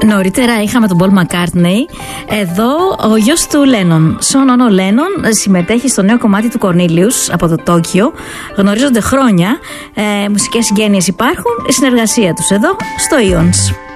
Νωρίτερα είχαμε τον Πολ Μακκάρτνεϊ. Εδώ ο γιος του Λένον, Σον Όνο Λένον, συμμετέχει στο νέο κομμάτι του Κορνίλιους από το Τόκιο. Γνωρίζονται χρόνια, μουσικές συγγένειες υπάρχουν, η συνεργασία τους εδώ στο Ions.